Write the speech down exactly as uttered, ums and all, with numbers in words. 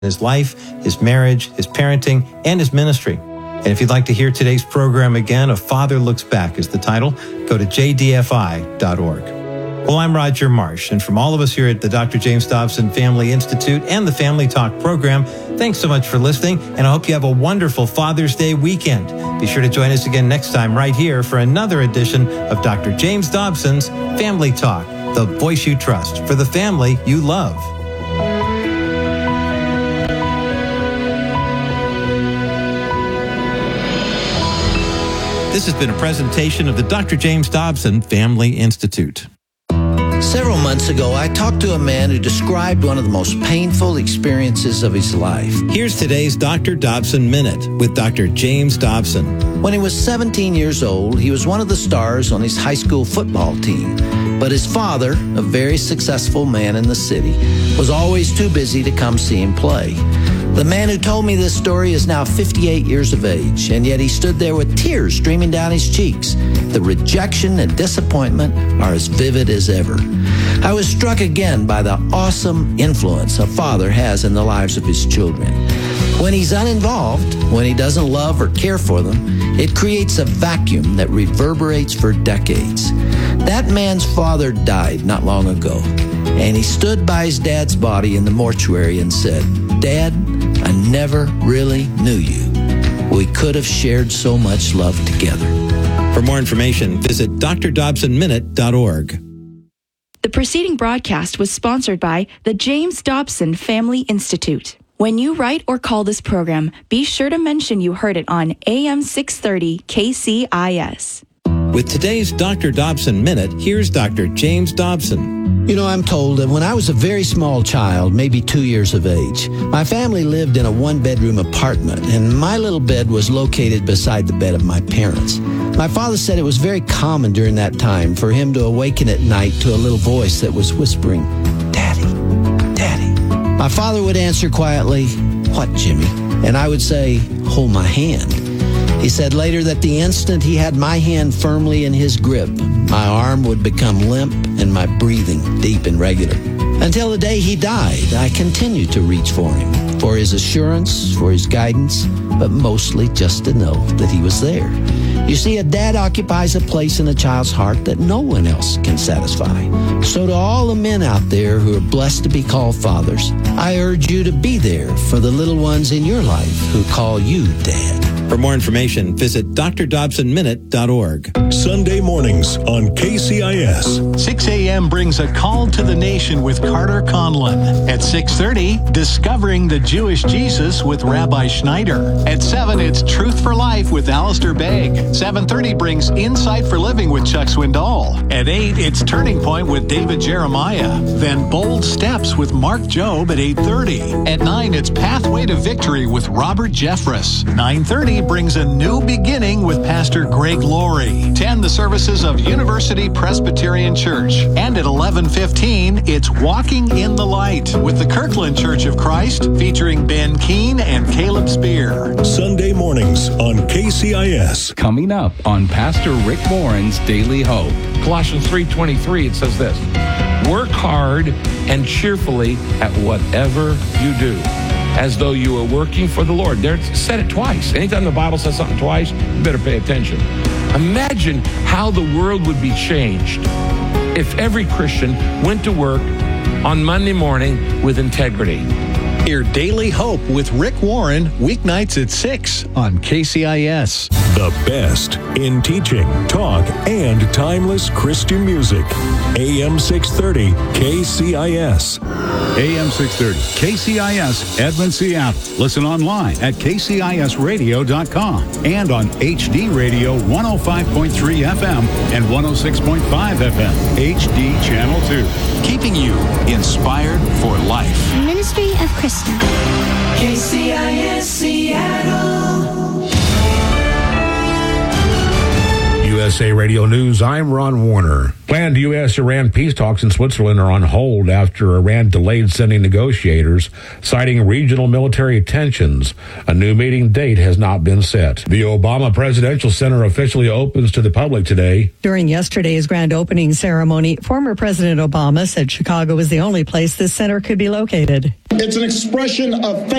his life, his marriage, his parenting, and his ministry. And if you'd like to hear today's program again, A Father Looks Back is the title. Go to j d f i dot org. Well, I'm Roger Marsh, and from all of us here at the Doctor James Dobson Family Institute and the Family Talk program, thanks so much for listening, and I hope you have a wonderful Father's Day weekend. Be sure to join us again next time right here for another edition of Doctor James Dobson's Family Talk, the voice you trust for the family you love. This has been a presentation of the Doctor James Dobson Family Institute. Several months ago, I talked to a man who described one of the most painful experiences of his life. Here's today's Doctor Dobson Minute with Doctor James Dobson. When he was seventeen years old, he was one of the stars on his high school football team. But his father, a very successful man in the city, was always too busy to come see him play. The man who told me this story is now fifty-eight years of age, and yet he stood there with tears streaming down his cheeks. The rejection and disappointment are as vivid as ever. I was struck again by the awesome influence a father has in the lives of his children. When he's uninvolved, when he doesn't love or care for them, it creates a vacuum that reverberates for decades. That man's father died not long ago, and he stood by his dad's body in the mortuary and said, "Dad, I never really knew you. We could have shared so much love together." For more information, visit d r dobson minute dot org. The preceding broadcast was sponsored by the James Dobson Family Institute. When you write or call this program, be sure to mention you heard it on A M six thirty K C I S. With today's Doctor Dobson Minute, here's Doctor James Dobson. You know, I'm told that when I was a very small child, maybe two years of age, my family lived in a one-bedroom apartment, and my little bed was located beside the bed of my parents. My father said it was very common during that time for him to awaken at night to a little voice that was whispering, "Daddy, Daddy." My father would answer quietly, "What, Jimmy?" And I would say, "Hold my hand." He said later that the instant he had my hand firmly in his grip, my arm would become limp and my breathing deep and regular. Until the day he died, I continued to reach for him, for his assurance, for his guidance, but mostly just to know that he was there. You see, a dad occupies a place in a child's heart that no one else can satisfy. So to all the men out there who are blessed to be called fathers, I urge you to be there for the little ones in your life who call you Dad. For more information, visit d r dobson minute dot org. Sunday mornings on K C I S. six a.m. brings a call to the nation with Carter Conlon. At six thirty, Discovering the Jewish Jesus with Rabbi Schneider. At seven, it's Truth for Life with Alistair Begg. seven thirty brings Insight for Living with Chuck Swindoll. At eight, it's Turning Point with David Jeremiah. Then Bold Steps with Mark Jobe at eight thirty. At nine, it's Pathway to Victory with Robert Jeffress. nine thirty brings A New Beginning with Pastor Greg Laurie. ten, the services of University Presbyterian Church. And at eleven fifteen, it's Walking in the Light with the Kirkland Church of Christ, featuring Ben Keene and Caleb Spear. Sunday mornings on K C I S. Coming up on Pastor Rick Warren's Daily Hope. Colossians three twenty-three, it says this: work hard and cheerfully at whatever you do, as though you were working for the Lord. There, it said it twice. Anytime the Bible says something twice, you better pay attention. Imagine how the world would be changed if every Christian went to work on Monday morning with integrity. Hear Daily Hope with Rick Warren, weeknights at six on K C I S. The best in teaching, talk, and timeless Christian music. A M six thirty K C I S. A M six thirty K C I S, Edmond, Seattle. Listen online at k c i s radio dot com and on H D Radio one oh five point three F M and one oh six point five F M, H D Channel two. Keeping you inspired for life. Ministry of Christian. K C I S Seattle. U S A Radio News, I'm Ron Warner. Planned U S Iran peace talks in Switzerland are on hold after Iran delayed sending negotiators, citing regional military tensions. A new meeting date has not been set. The Obama Presidential Center officially opens to the public today. During yesterday's grand opening ceremony, former President Obama said Chicago was the only place this center could be located. It's an expression of